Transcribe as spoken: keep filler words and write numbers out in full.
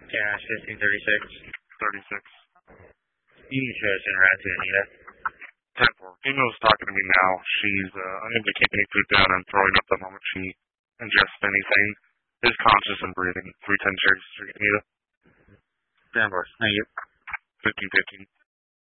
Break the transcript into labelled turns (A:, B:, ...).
A: Cash fifteen thirty-six.
B: thirty-six.
A: You can show us in route to Anita.
B: ten four. Female's talking to me now. She's uh, unable to keep any food down and throwing up the moment she ingests anything. Is conscious and breathing. three ten Cherry Street, Anita.
A: ten four. Thank you.
B: fifteen fifteen.